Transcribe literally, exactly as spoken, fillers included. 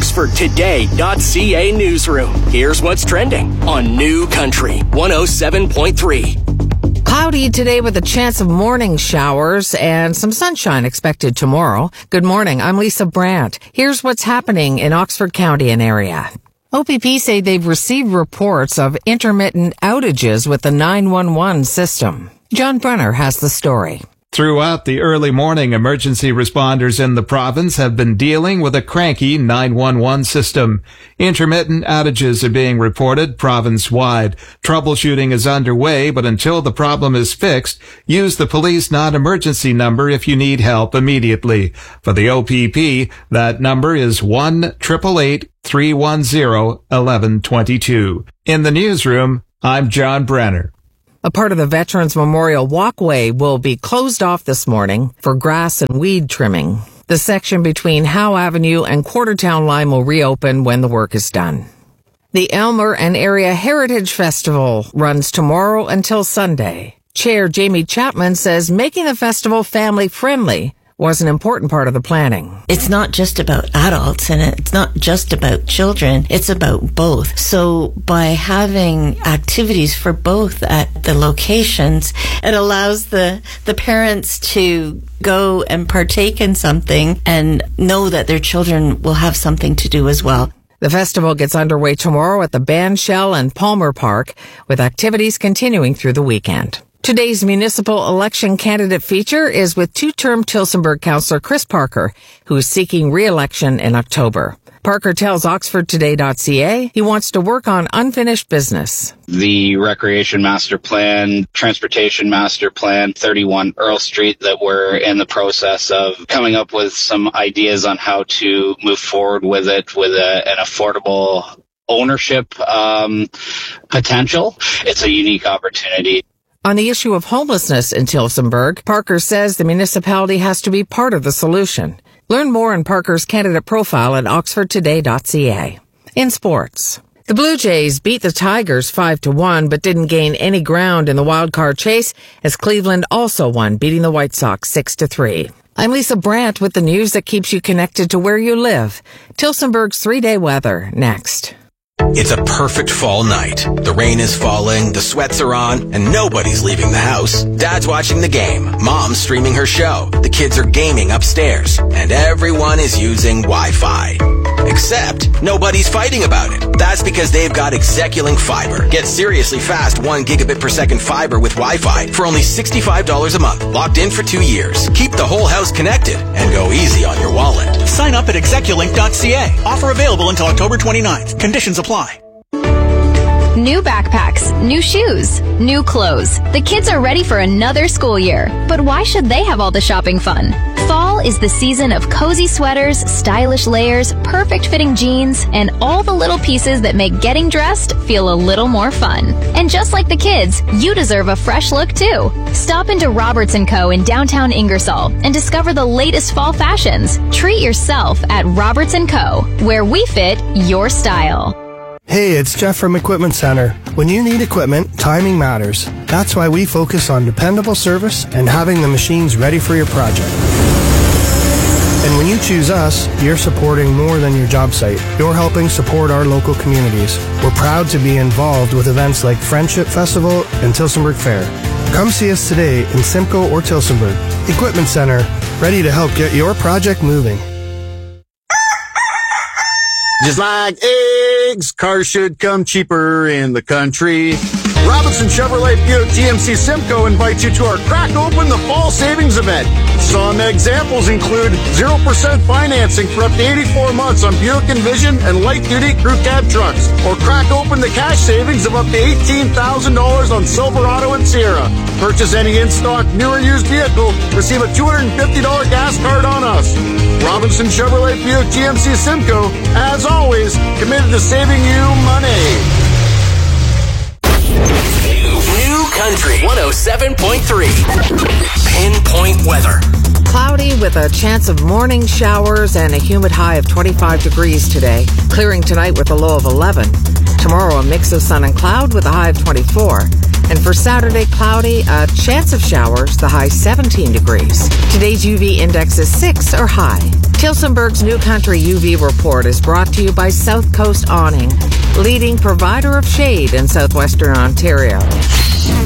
Oxford Today dot C A newsroom. Here's what's trending on New Country one oh seven point three. Cloudy today with a chance of morning showers and some sunshine expected tomorrow. Good morning. I'm Lisa Brandt. Here's what's happening in Oxford County and area. O P P say they've received reports of intermittent outages with the nine one one system. John Brenner has the story. Throughout the early morning, emergency responders in the province have been dealing with a cranky nine one one system. Intermittent outages are being reported province-wide. Troubleshooting is underway, but until the problem is fixed, use the police non-emergency number if you need help immediately. For the O P P, that number is one eight eight eight, three one zero, one one two two. In the newsroom, I'm John Brenner. A part of the Veterans Memorial Walkway will be closed off this morning for grass and weed trimming. The section between Howe Avenue and Quartertown Line will reopen when the work is done. The Aylmer and Area Heritage Festival runs tomorrow until Sunday. Chair Jamie Chapman says making the festival family-friendly was an important part of the planning. It's not just about adults and it's not just about children. It's about both. So by having activities for both at the locations, it allows the, the parents to go and partake in something and know that their children will have something to do as well. The festival gets underway tomorrow at the Bandshell and Palmer Park, with activities continuing through the weekend. Today's municipal election candidate feature is with two-term Tillsonburg councillor Chris Parker, who is seeking re-election in October. Parker tells Oxford Today dot C A he wants to work on unfinished business. The Recreation Master Plan, Transportation Master Plan, thirty-one Earl Street, that we're in the process of coming up with some ideas on how to move forward with it with a, an affordable ownership um, potential. It's a unique opportunity. On the issue of homelessness in Tillsonburg, Parker says the municipality has to be part of the solution. Learn more on Parker's candidate profile at Oxford Today dot C A. In sports, the Blue Jays beat the Tigers five to one, but didn't gain any ground in the wildcard chase, as Cleveland also won, beating the White Sox six to three. I'm Lisa Brandt with the news that keeps you connected to where you live. Tillsonburg's three-day weather next. It's a perfect fall night. The rain is falling, the sweats are on, and nobody's leaving the house. Dad's watching the game, Mom's streaming her show, the kids are gaming upstairs, and everyone is using Wi-Fi. Except, nobody's fighting about it. That's because they've got Execulink Fiber. Get seriously fast one gigabit per second fiber with Wi-Fi for only sixty-five dollars a month, locked in for two years. Keep the whole house connected and go easy on your wallet. Sign up at Execulink dot C A. Offer available until October twenty-ninth. Conditions apply. New backpacks, new shoes, new clothes. The kids are ready for another school year. But why should they have all the shopping fun? Fall is the season of cozy sweaters, stylish layers, perfect fitting jeans, and all the little pieces that make getting dressed feel a little more fun. And just like the kids, you deserve a fresh look too. Stop into Roberts and Co. in downtown Ingersoll and discover the latest fall fashions. Treat yourself at Roberts and Co., where we fit your style. Hey, it's Jeff from Equipment Center. When you need equipment, timing matters. That's why we focus on dependable service and having the machines ready for your project. And when you choose us, you're supporting more than your job site. You're helping support our local communities. We're proud to be involved with events like Friendship Festival and Tillsonburg Fair. Come see us today in Simcoe or Tillsonburg. Equipment Center, ready to help get your project moving. Just like eggs, cars should come cheaper in the country. Robinson Chevrolet Buick G M C Simcoe invites you to our Crack Open the Fall Savings event. Some examples include zero percent financing for up to eighty-four months on Buick Envision and light-duty crew cab trucks. Or crack open the cash savings of up to eighteen thousand dollars on Silverado and Sierra. Purchase any in-stock new or used vehicle, receive a two hundred fifty dollars gas card on us. Robinson Chevrolet Buick G M C Simcoe, as always, committed to saving you money. New Country one oh seven point three. Pinpoint weather. Cloudy with a chance of morning showers and a humid high of twenty-five degrees today. Clearing tonight with a low of eleven. Tomorrow a mix of sun and cloud with a high of twenty-four. And for Saturday, cloudy, a chance of showers, the high seventeen degrees. Today's U V index is six or high. Tilsonburg's New Country U V report is brought to you by South Coast Awning, leading provider of shade in southwestern Ontario.